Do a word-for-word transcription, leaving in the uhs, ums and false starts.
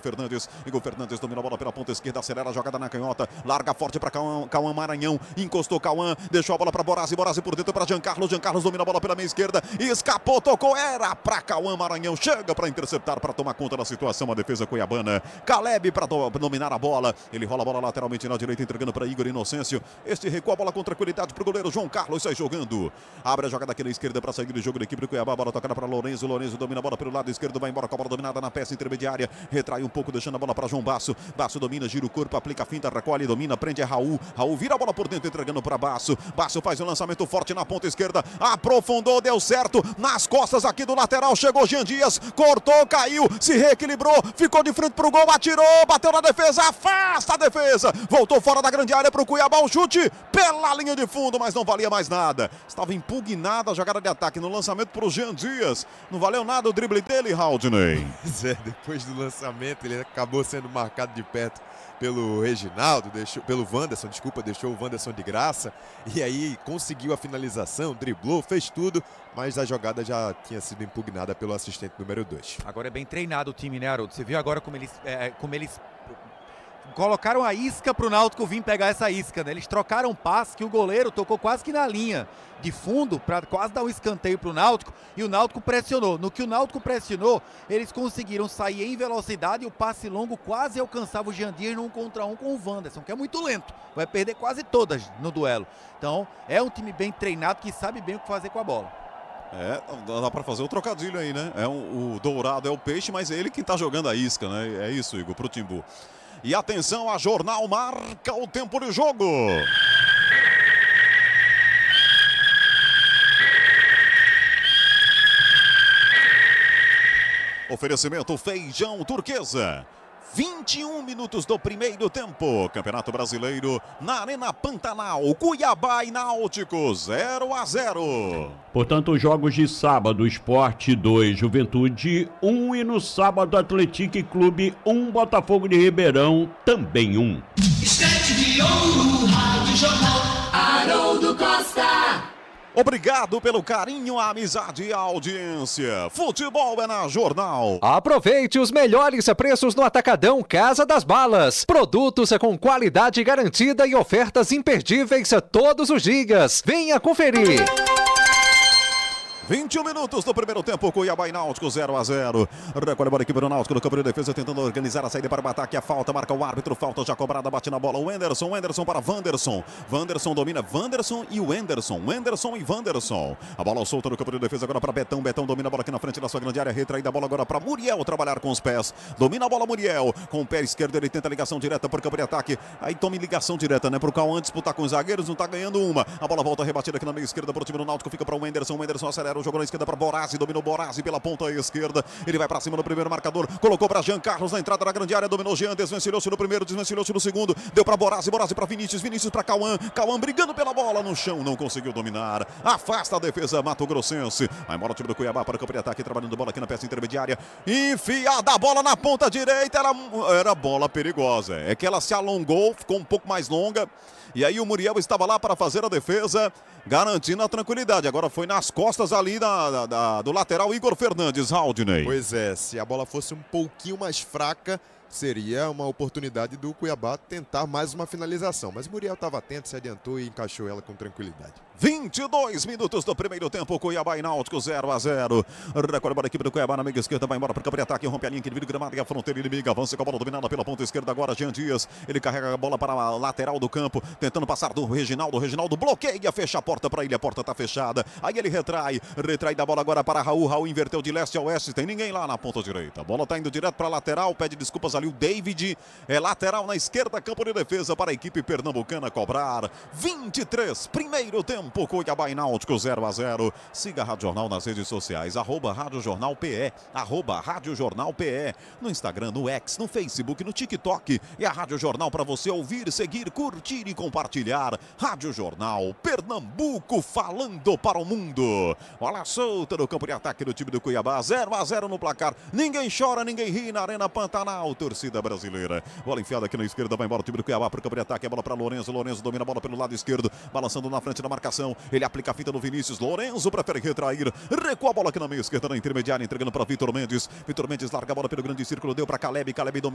Fernandes. Igor Fernandes domina a bola pela ponta esquerda, acelera a jogada na canhota, larga forte para Cauã, Cauã Maranhão, encostou Cauã, deixou a bola para Borazzi, Borazzi por dentro para Giancarlo, Giancarlo domina a bola pela meia esquerda, escapou, tocou, era para Cauã Maranhão, chega para interceptar, para tomar conta da situação, a defesa cuiabana. Caleb para do, dominar a bola, ele rola a bola lateralmente na direita, entregando para Igor Inocêncio. Este recua a bola com tranquilidade para o goleiro João Carlos, sai jogando. Abre a jogada aqui na esquerda para sair do jogo da equipe do Cuiabá. A bola tocada para Lourenço. Lourenço domina a bola pelo lado esquerdo, vai embora com a bola dominada na peça intermediária. Retrai um pouco, deixando a bola para João Basso. Basso domina, gira o corpo, aplica a finta, recolhe, domina, prende é Raul. Raul vira a bola por dentro, entregando para Basso. Basso faz um lançamento forte na ponta esquerda. Aprofundou, deu certo. Nas costas aqui do lateral, chegou Jean Dias. Cortou, caiu, se reequilibrou. Ficou de frente para o gol, atirou, bateu na defesa, afasta a defesa. Voltou fora da grande área para o Cuiabá. O chute pela linha de fundo, mas não valia mais nada. Estava impugnada a jogada de ataque no lançamento para o Jean Dias. Não valeu nada o drible dele, Haldney. Pois é, depois do lançamento ele acabou sendo marcado de perto pelo Reginaldo, deixou, pelo Wanderson, desculpa, deixou o Wanderson de graça. E aí conseguiu a finalização, driblou, fez tudo, mas a jogada já tinha sido impugnada pelo assistente número dois. Agora é bem treinado o time, né, Haroldo? Você viu agora como eles... É, como eles... colocaram a isca para o Náutico vir pegar essa isca, né? Eles trocaram um passe que o goleiro tocou quase que na linha de fundo para quase dar um escanteio para o Náutico e o Náutico pressionou. No que o Náutico pressionou, eles conseguiram sair em velocidade e o passe longo quase alcançava o Jean Dias num contra um com o Wanderson, que é muito lento, vai perder quase todas no duelo. Então é um time bem treinado que sabe bem o que fazer com a bola. É, dá pra fazer o trocadilho aí, né? É um, o Dourado é o peixe, mas é ele quem tá jogando a isca, né? É isso, Igor, pro Timbu. E atenção, a Jornal marca o tempo de jogo. Oferecimento Feijão Turquesa. vinte e um minutos do primeiro tempo. Campeonato Brasileiro na Arena Pantanal. Cuiabá e Náutico zero a zero. Portanto, os jogos de sábado, Sport dois, Juventude um e no sábado, Atlético Clube um, Botafogo de Ribeirão também um. Estante de ouro, Rádio Jornal, Haroldo Costa. Obrigado pelo carinho, a amizade e a audiência. Futebol é na Jornal. Aproveite os melhores preços no Atacadão Casa das Balas. Produtos com qualidade garantida e ofertas imperdíveis todos os dias. Venha conferir. vinte e um minutos do primeiro tempo, Cuiabá e Náutico zero a zero. Recolhe a bola, equipe do Náutico no campo de defesa, tentando organizar a saída para o ataque. A falta, marca o árbitro, falta já cobrada, bate na bola o Wenderson, Wenderson para Wanderson. Wanderson domina, Wanderson e o Wenderson, Wenderson e Wanderson. A bola solta no campo de defesa agora para Betão, Betão domina a bola aqui na frente da sua grande área, retraída a bola agora para Muriel trabalhar com os pés. Domina a bola Muriel, com o pé esquerdo ele tenta ligação direta para o campo de ataque. Aí tome ligação direta, né, para o Cauã disputar com os zagueiros, não tá ganhando uma. A bola volta rebatida aqui na meia esquerda para o time do Náutico, fica para o Wenderson, o Wenderson acelera o jogo na esquerda para Borazzi. Dominou Borazzi pela ponta esquerda. Ele vai para cima no primeiro marcador. Colocou para Jean Carlos na entrada da grande área. Dominou Jean. Desvencilhou-se no primeiro. Desvencilhou-se no segundo. Deu para Borazzi. Borazzi para Vinícius. Vinícius para Cauã. Cauã brigando pela bola no chão. Não conseguiu dominar. Afasta a defesa Mato Grossense. Vai embora o time do Cuiabá para o campo de ataque. Trabalhando bola aqui na peça intermediária. Enfiada a bola na ponta direita. Era, era bola perigosa. É que ela se alongou. Ficou um pouco mais longa. E aí o Muriel estava lá para fazer a defesa, garantindo a tranquilidade. Agora foi nas costas ali da, da, da, do lateral Igor Fernandes, Haldney. Pois é, se a bola fosse um pouquinho mais fraca, seria uma oportunidade do Cuiabá tentar mais uma finalização. Mas o Muriel estava atento, se adiantou e encaixou ela com tranquilidade. vinte e dois minutos do primeiro tempo, Cuiabá e Náutico zero a zero. Recolhe a bola da equipe do Cuiabá na meia esquerda, vai embora para o campo de ataque, rompe a linha que divide o gramado e a fronteira inimiga. Avança com a bola dominada pela ponta esquerda agora, Jean Dias. Ele carrega a bola para a lateral do campo, tentando passar do Reginaldo. O Reginaldo bloqueia, fecha a porta para ele, a porta está fechada. Aí ele retrai, retrai da bola agora para Raul. Raul inverteu de leste a oeste, tem ninguém lá na ponta direita. A bola está indo direto para a lateral, pede desculpas ali o David. É lateral na esquerda, campo de defesa para a equipe pernambucana cobrar. vinte e três, primeiro tempo, Cuiabá e Náutico zero a zero. Siga a Rádio Jornal nas redes sociais, arroba Rádio Jornal P E, arroba Rádio Jornal P E, no Instagram, no X, no Facebook, no TikTok. É a Rádio Jornal para você ouvir, seguir, curtir e compartilhar. Rádio Jornal, Pernambuco falando para o mundo. Olha solta no campo de ataque do time do Cuiabá, zero a zero no placar. Ninguém chora, ninguém ri na Arena Pantanal, torcida brasileira. Bola enfiada aqui na esquerda, vai embora o time do Cuiabá para o campo de ataque. A bola para Lourenço, Lourenço domina a bola pelo lado esquerdo, balançando na frente da marcação. Ele aplica a fita no Vinícius, Lourenço prefere retrair, recua a bola aqui na meia esquerda, na intermediária, entregando para Vitor Mendes. Vitor Mendes larga a bola pelo grande círculo, deu para Caleb, Caleb domina.